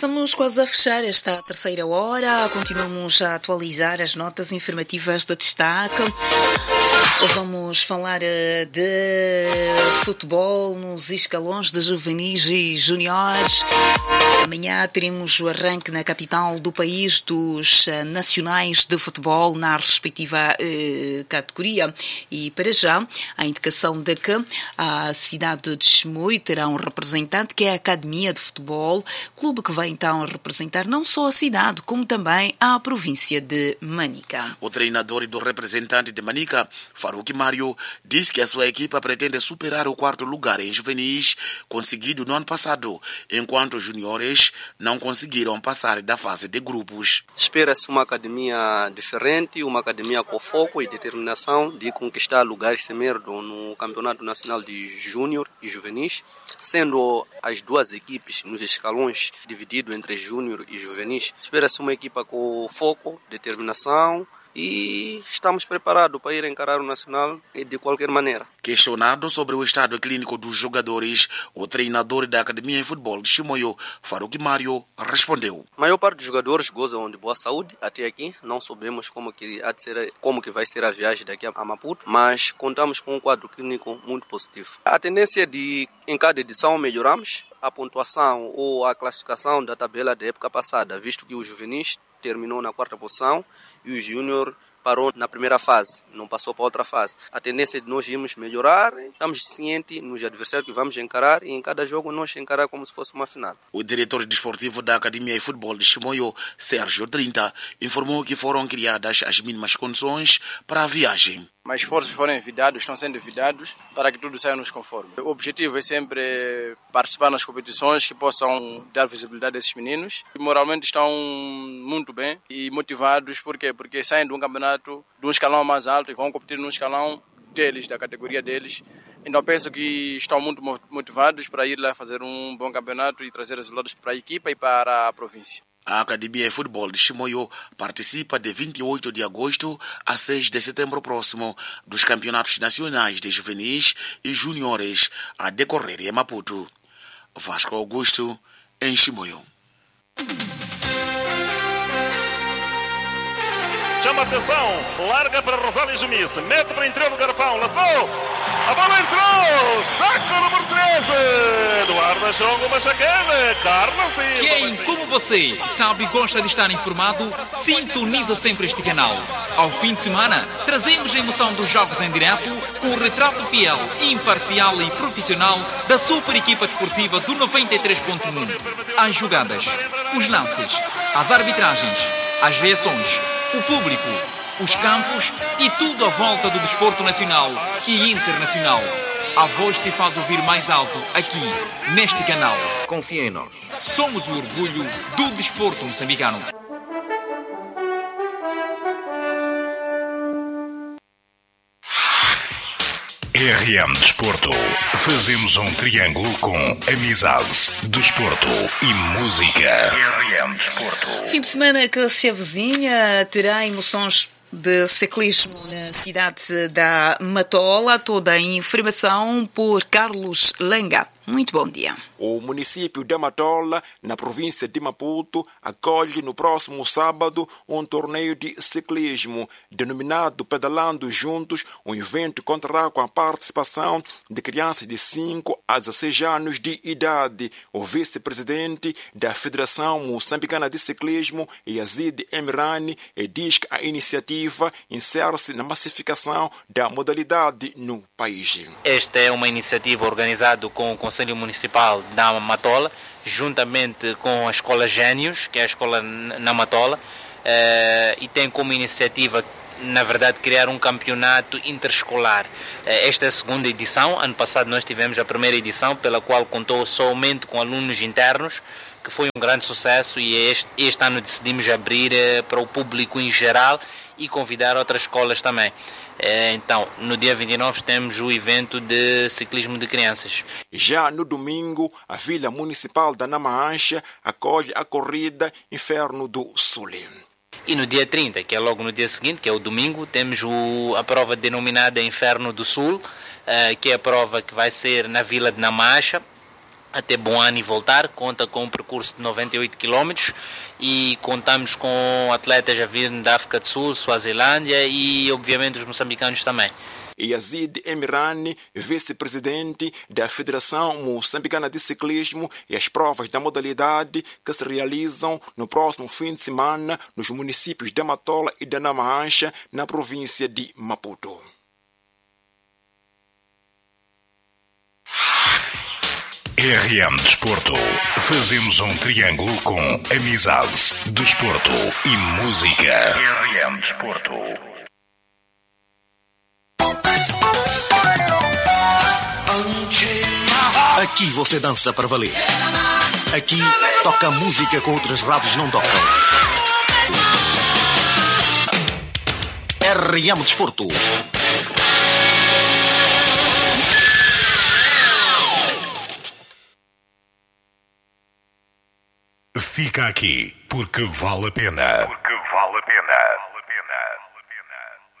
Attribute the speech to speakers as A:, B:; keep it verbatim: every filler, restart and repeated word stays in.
A: estamos quase a fechar esta terceira hora. Continuamos a atualizar as notas informativas de destaque. Vamos falar de futebol nos escalões de juvenis e juniores. Amanhã teremos o arranque na capital do país dos nacionais de futebol na respectiva eh, categoria. E para já, a indicação de que a cidade de Chimoio terá um representante, que é a Academia de Futebol, clube que vai então representar não só a cidade, como também a província de Manica.
B: O treinador e do representante de Manica, Faruque Mário, diz que a sua equipa pretende superar o quarto lugar em juvenis, conseguido no ano passado, enquanto os juniores não conseguiram passar da fase de grupos.
C: Espera-se uma academia diferente, uma academia com foco e determinação de conquistar lugares semerdo no Campeonato Nacional de Júnior e Juvenis, sendo as duas equipes nos escalões divididos entre Júnior e Juvenis. Espera-se uma equipa com foco, determinação, e estamos preparados para ir encarar o Nacional de qualquer maneira.
B: Questionado sobre o estado clínico dos jogadores, o treinador da Academia de Futebol de Chimoio, Faruque Mário, respondeu.
C: A maior parte dos jogadores gozam de boa saúde até aqui. Não sabemos como que, há de ser, como que vai ser a viagem daqui a Maputo, mas contamos com um quadro clínico muito positivo. A tendência é de, em cada edição, melhoramos a pontuação ou a classificação da tabela da época passada, visto que o juvenis terminou na quarta posição e o júnior parou na primeira fase, não passou para outra fase. A tendência é de nós irmos melhorar, estamos cientes nos adversários que vamos encarar e em cada jogo nós encarar como se fosse uma final.
B: O diretor desportivo da Academia de Futebol de Chimoio, Sérgio Trinta, informou que foram criadas as mínimas condições para a viagem.
D: Mas esforços foram enviados, estão sendo enviados para que tudo saia nos conforme. O objetivo é sempre participar nas competições que possam dar visibilidade a esses meninos. E moralmente estão muito bem e motivados. Por quê? Porque saem de um campeonato de um escalão mais alto e vão competir num escalão deles, da categoria deles. Então penso que estão muito motivados para ir lá fazer um bom campeonato e trazer resultados para a equipa e para a província.
B: A Academia de Futebol de Chimoio participa de vinte e oito de agosto a seis de setembro próximo dos campeonatos nacionais de juvenis e juniores a decorrer em Maputo. Vasco Augusto, em Chimoio.
E: Chama atenção, larga para Rosália Jumice, mete para o interior do garrafão, lançou, a bola entrou, saca o número treze, Eduardo Chongo Machaquele, Carlos Silva.
F: Quem, como você, sabe e gosta de estar informado, sintoniza sempre este canal. Ao fim de semana, trazemos a emoção dos jogos em direto com o retrato fiel, imparcial e profissional da super equipa desportiva do noventa e três ponto um. As jogadas, os lances, as arbitragens, as reações, o público, os campos e tudo à volta do desporto nacional e internacional. A voz se faz ouvir mais alto aqui, neste canal.
G: Confia em nós.
F: Somos o orgulho do desporto moçambicano.
H: R M Desporto. Fazemos um triângulo com amizade, desporto e música. R M Desporto.
A: Fim de semana que se avizinha terá emoções de ciclismo na cidade da Matola. Toda a informação por Carlos Langa. Muito bom dia.
I: O município de Matola, na província de Maputo, acolhe no próximo sábado um torneio de ciclismo denominado Pedalando Juntos. Um evento contará com a participação de crianças de cinco a dezesseis anos de idade. O vice-presidente da Federação Moçambicana de Ciclismo, Yazid Emirani, diz que a iniciativa insere-se na massificação da modalidade no país.
J: Esta é uma iniciativa organizada com o Conselho Municipal da Matola, juntamente com a Escola Gênios, que é a escola na Matola, e tem como iniciativa, na verdade, criar um campeonato interescolar. Esta é a segunda edição. Ano passado nós tivemos a primeira edição, pela qual contou somente com alunos internos, que foi um grande sucesso, e este, este ano decidimos abrir para o público em geral e convidar outras escolas também. Então, no dia vinte e nove temos o evento de ciclismo de crianças.
I: Já no domingo, a Vila Municipal da Namaancha acolhe a corrida Inferno do Sul.
J: E no dia trinta, que é logo no dia seguinte, que é o domingo, temos o, a prova denominada Inferno do Sul, uh, que é a prova que vai ser na Vila de Namaancha. até Boane e voltar, conta com um percurso de noventa e oito quilômetros e contamos com atletas a vir da África do Sul, Suazilândia e obviamente os moçambicanos também.
I: Yazid Emirani, vice-presidente da Federação Moçambicana de Ciclismo, e as provas da modalidade que se realizam no próximo fim de semana nos municípios de Matola e de Namaancha, na província de Maputo.
H: R M Desporto. Fazemos um triângulo com amizade, desporto e música. R M Desporto.
G: Aqui você dança para valer. Aqui toca música que outras rádios não tocam. R M Desporto.
H: Fica aqui, porque vale a pena.
K: Porque vale a pena. Vale a pena. Vale a pena.